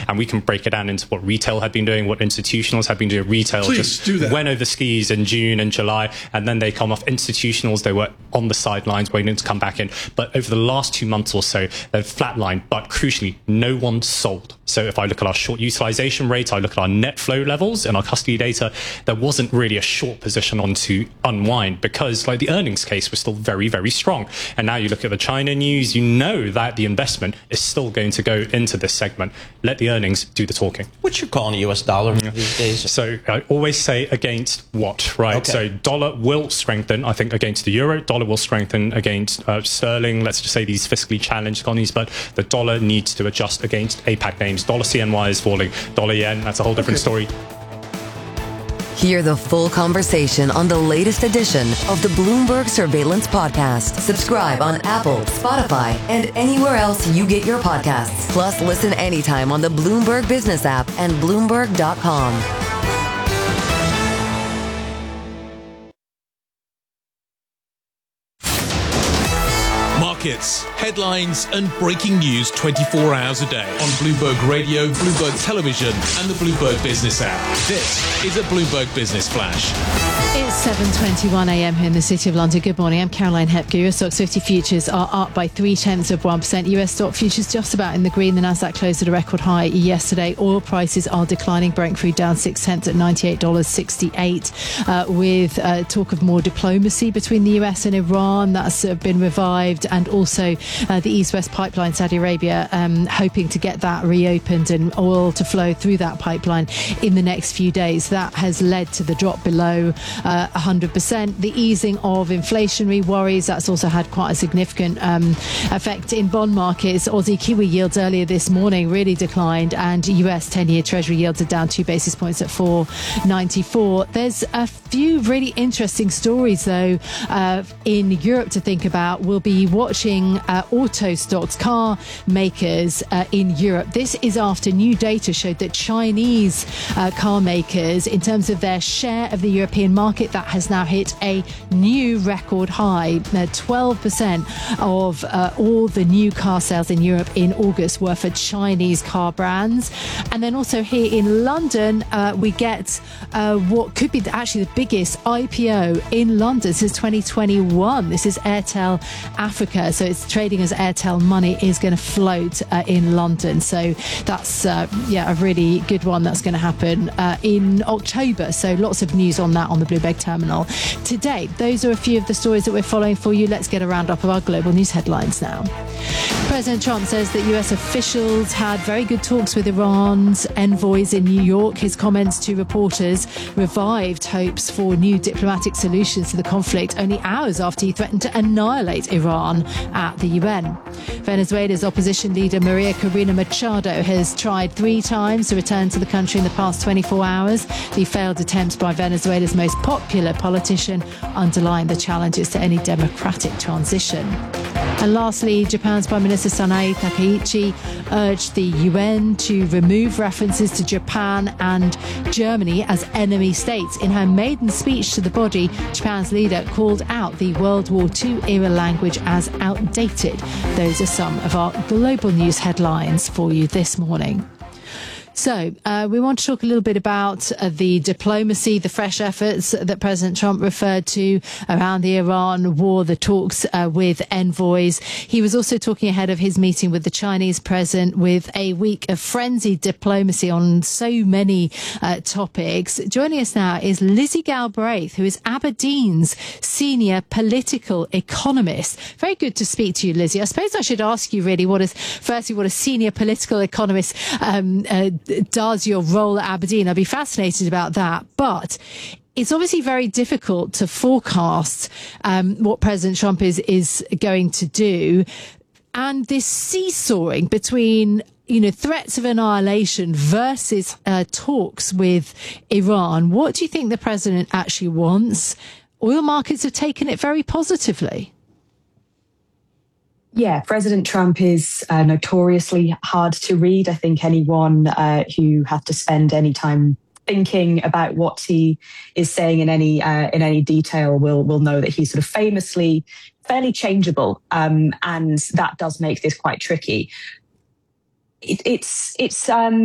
and we can break it down into what retail had been doing, what institutionals had been doing. Retail went over skis in June and July, and then they come off. Institutionals, they were on the sidelines waiting to come back in. But over the last 2 months or so, they've flatlined. But crucially, no one sold. So if I look at our short utilization rates, I look at our net flow levels and our custody data, there wasn't really a short position on to unwind because the earnings case was still very, very strong. And now you look at the China news, you know that the investment is still going to go into this segment. Let the earnings do the talking. What's your call on the US dollar these days? So I always say against what, right? Okay. So dollar will strengthen, I think, against the euro. Dollar will strengthen against sterling, let's just say these fiscally challenged economies, but the dollar needs to adjust against APAC names. Dollar CNY is falling. Dollar yen, that's a whole different story. Hear the full conversation on the latest edition of the Bloomberg Surveillance Podcast. Subscribe on Apple, Spotify, and anywhere else you get your podcasts. Plus, listen anytime on the Bloomberg Business app and Bloomberg.com. Markets, headlines, and breaking news 24 hours a day on Bloomberg Radio, Bloomberg Television, and the Bloomberg Business app. This is a Bloomberg Business Flash. It's 7:21 a.m. here in the City of London. Good morning. I'm Caroline Hepker. US Stoxx 50 futures are up by 0.3%. US stock futures just about in the green. The Nasdaq closed at a record high yesterday. Oil prices are declining. Brent crude down 0.6 at $98.68. With talk of more diplomacy between the US and Iran, that's been revived, and also the East-West pipeline, Saudi Arabia hoping to get that reopened and oil to flow through that pipeline in the next few days. That has led to the drop below 100%. The easing of inflationary worries, that's also had quite a significant effect in bond markets. Aussie Kiwi yields earlier this morning really declined, and US 10-year Treasury yields are down 2 basis points at 4.94. There's a few really interesting stories, though, in Europe to think about. We'll be watching auto stocks, car makers in Europe. This is after new data showed that Chinese car makers, in terms of their share of the European market, that has now hit a new record high. 12% of all the new car sales in Europe in August were for Chinese car brands. And then also here in London, we get what could be actually the biggest IPO in London since 2021. This is Airtel Africa. So it's trading as Airtel Money is going to float in London. So that's a really good one that's going to happen in October. So lots of news on that on the Bloomberg Terminal today. Those are a few of the stories that we're following for you. Let's get a roundup of our global news headlines now. President Trump says that US officials had very good talks with Iran's envoys in New York. His comments to reporters revived hopes for new diplomatic solutions to the conflict only hours after he threatened to annihilate Iran at the UN. Venezuela's opposition leader Maria Corina Machado has tried 3 times to return to the country in the past 24 hours. The failed attempts by Venezuela's most popular politician underline the challenges to any democratic transition. And lastly, Japan's Prime Minister Sanae Takaichi urged the UN to remove references to Japan and Germany as enemy states. In her maiden speech to the body, Japan's leader called out the World War II era language as outdated. Those are some of our global news headlines for you this morning. So we want to talk a little bit about the diplomacy, the fresh efforts that President Trump referred to around the Iran war, the talks with envoys. He was also talking ahead of his meeting with the Chinese president with a week of frenzied diplomacy on so many topics. Joining us now is Lizzie Galbraith, who is Aberdeen's senior political economist. Very good to speak to you, Lizzie. I suppose I should ask you really what a senior political economist does your role at Aberdeen. I'd be fascinated about that. But it's obviously very difficult to forecast what President Trump is going to do. And this seesawing between, threats of annihilation versus talks with Iran. What do you think the president actually wants? Oil markets have taken it very positively. Yeah, President Trump is notoriously hard to read. I think anyone who had to spend any time thinking about what he is saying in any detail will know that he's sort of famously fairly changeable, and that does make this quite tricky. It's